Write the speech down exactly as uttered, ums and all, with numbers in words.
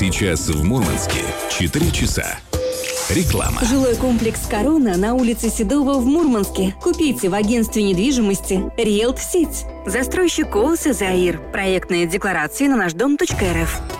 Сейчас в Мурманске четыре часа. Реклама. Жилой комплекс «Корона» на улице Седова в Мурманске. Купите в агентстве недвижимости «Риэлт Сеть». Застройщик ООО «Заир». Проектные декларации на наш дом точка эр эф.